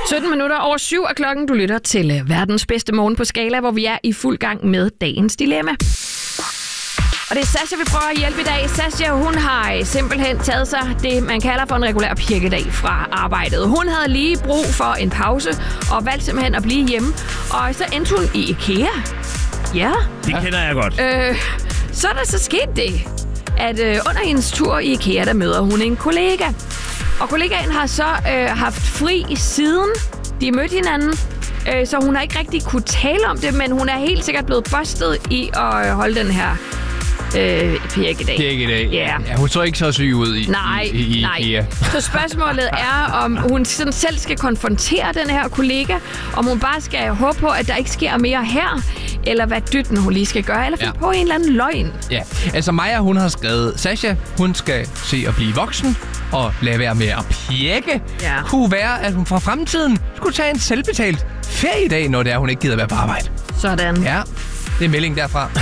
17 minutter over 7 er klokken. Du lytter til verdens bedste morgen på Skala, hvor vi er i fuld gang med dagens dilemma. Og det er Sasha, vi prøver at hjælpe i dag. Sasha, hun har simpelthen taget sig det, man kalder for en regulær pirkedag fra arbejdet. Hun havde lige brug for en pause og valgte simpelthen at blive hjemme. Og så endte hun i IKEA. Ja. Det kender jeg godt. Så er der så sket det, at under hendes tur i IKEA, der møder hun en kollega. Og kollegaen har så haft fri siden de mødte hinanden. Så hun har ikke rigtig kunne tale om det, men hun er helt sikkert blevet bustet i at holde den her pirkedag. Pirkedag. Yeah. Ja, hun så ikke så syg ud i IKEA. Så spørgsmålet er, om hun sådan selv skal konfrontere den her kollega, om hun bare skal håbe på, at der ikke sker mere her, eller hvad dytten hun lige skal gøre, eller finde på en eller anden løgn. Ja, altså Maja, hun har skrevet, Sasha, hun skal se at blive voksen og lade være med at pirke. Ja. Kunne være, at hun fra fremtiden skulle tage en selvbetalt feriedag, når det er, hun ikke gider være på arbejde. Sådan. Ja, det er meldingen derfra.